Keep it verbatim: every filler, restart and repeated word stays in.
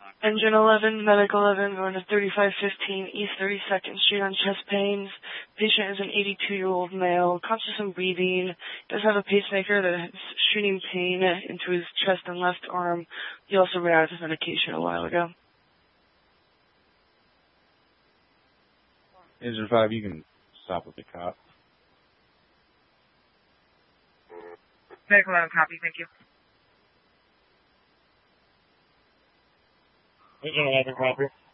Engine eleven, Medic eleven, going to thirty-five fifteen East thirty-second Street on chest pains. Patient is an eighty-two-year-old male, conscious and breathing. Does have a pacemaker that is shooting pain into his chest and left arm. He also ran out of his medication a while ago. Engine five, you can stop with the cop. Medic eleven, copy, thank you. Engine eleven, copy.